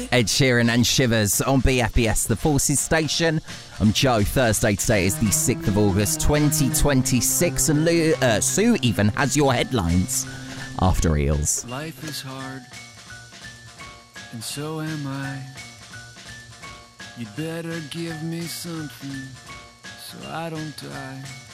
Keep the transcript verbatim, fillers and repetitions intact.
Ed Sheeran and Shivers on B F B S, the Forces Station. I'm Joe. Thursday today is the sixth of August, twenty twenty-six, and Lou, uh, Sue even has your headlines after Eels. Life is hard, and so am I. You'd better give me something so I don't die.